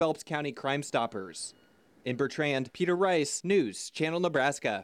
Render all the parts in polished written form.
Phelps County Crime Stoppers. In Bertrand, Peter Rice, News Channel Nebraska.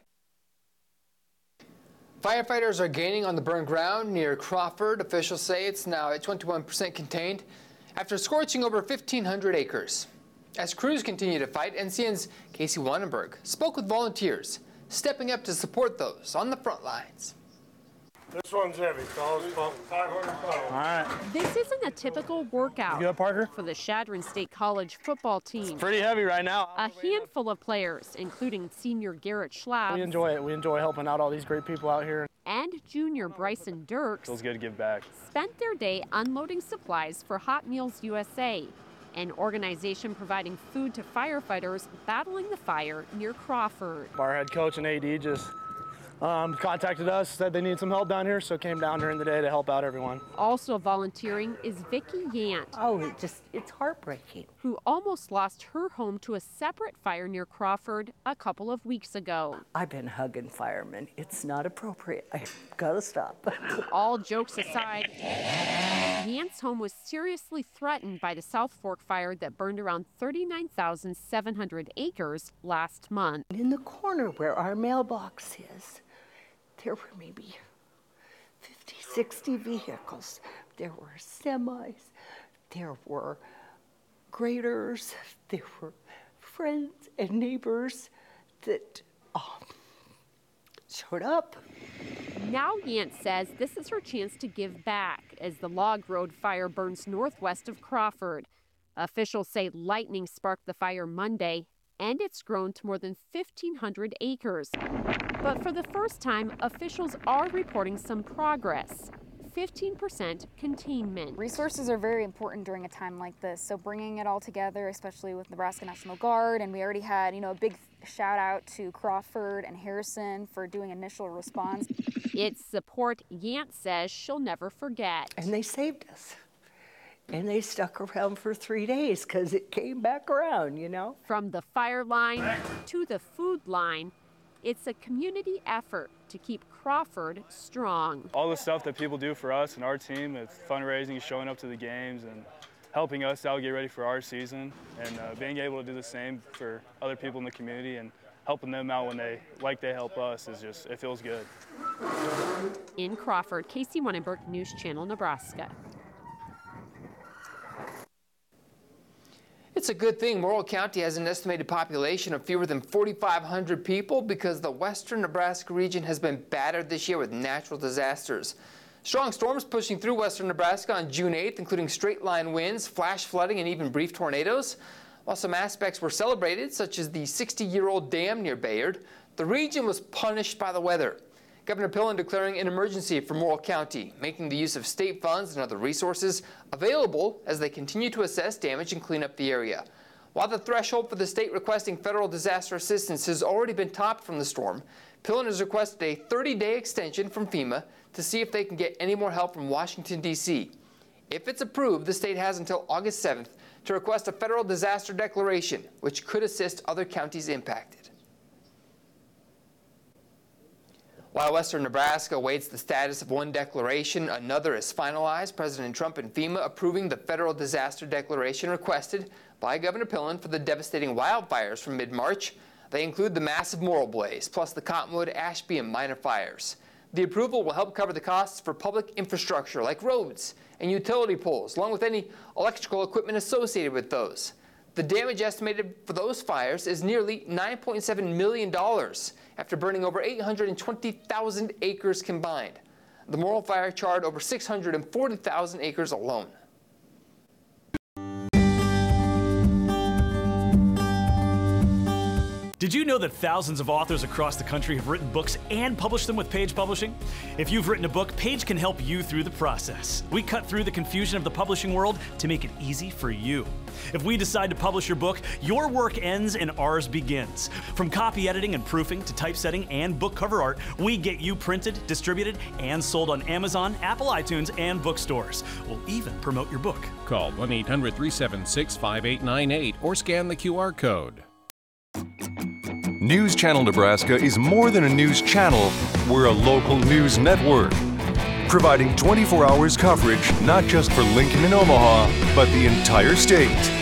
Firefighters are gaining on the burned ground near Crawford. Officials say it's now at 21% contained after scorching over 1,500 acres. As crews continue to fight, NCN's Casey Wannenberg spoke with volunteers, stepping up to support those on the front lines. This one's heavy, so it's 500 pounds. All right. This isn't a typical workout You good, Parker? for the Chadron State College football team. It's pretty heavy right now. A handful of players, including senior Garrett Schlapp. We enjoy it. We enjoy helping out all these great people out here. And junior Bryson Dirks Feels good to give back. spent their day unloading supplies for Hot Meals USA, an organization providing food to firefighters battling the fire near Crawford. Our head coach and AD just contacted us, said they need some help down here, so came down during the day to help out everyone. Also volunteering is Vicki Yant, Oh, it's heartbreaking. who almost lost her home to a separate fire near Crawford a couple of weeks ago. I've been hugging firemen. It's not appropriate. I've got to stop. All jokes aside, Yant's home was seriously threatened by the South Fork fire that burned around 39,700 acres last month. In the corner where our mailbox is, there were maybe 50, 60 vehicles. There were semis. There were graders. There were friends and neighbors that showed up. Now Yant says this is her chance to give back as the Log Road fire burns northwest of Crawford. Officials say lightning sparked the fire Monday, and it's grown to more than 1,500 acres. But for the first time, officials are reporting some progress. 15% containment. Resources are very important during a time like this, so bringing it all together, especially with Nebraska National Guard, and we already had, a big shout out to Crawford and Harrison for doing initial response. It's support Yant says she'll never forget. And they saved us. And they stuck around for 3 days because it came back around, From the fire line to the food line, it's a community effort to keep Crawford strong. All the stuff that people do for us and our team, it's fundraising, showing up to the games, and helping us out get ready for our season, and being able to do the same for other people in the community and helping them out when they help us it feels good. In Crawford, Casey Wannenberg, News Channel, Nebraska. It's a good thing Morrill County has an estimated population of fewer than 4,500 people because the western Nebraska region has been battered this year with natural disasters. Strong storms pushing through western Nebraska on June 8th, including straight-line winds, flash flooding, and even brief tornadoes. While some aspects were celebrated, such as the 60-year-old dam near Bayard, the region was punished by the weather. Governor Pillen declaring an emergency for Morrill County, making the use of state funds and other resources available as they continue to assess damage and clean up the area. While the threshold for the state requesting federal disaster assistance has already been topped from the storm, Pillen has requested a 30-day extension from FEMA to see if they can get any more help from Washington, D.C. If it's approved, the state has until August 7th to request a federal disaster declaration, which could assist other counties impacted. While western Nebraska awaits the status of one declaration, another is finalized. President Trump and FEMA approving the federal disaster declaration requested by Governor Pillen for the devastating wildfires from mid-March. They include the massive Morrill blaze, plus the Cottonwood, Ashby, and minor fires. The approval will help cover the costs for public infrastructure like roads and utility poles, along with any electrical equipment associated with those. The damage estimated for those fires is nearly $9.7 million after burning over 820,000 acres combined. The Morrill fire charred over 640,000 acres alone. Did you know that thousands of authors across the country have written books and published them with Page Publishing? If you've written a book, Page can help you through the process. We cut through the confusion of the publishing world to make it easy for you. If we decide to publish your book, your work ends and ours begins. From copy editing and proofing to typesetting and book cover art, we get you printed, distributed, and sold on Amazon, Apple iTunes, and bookstores. We'll even promote your book. Call 1-800-376-5898 or scan the QR code. News Channel Nebraska is more than a news channel. We're a local news network, providing 24 hours coverage not just for Lincoln and Omaha, but the entire state.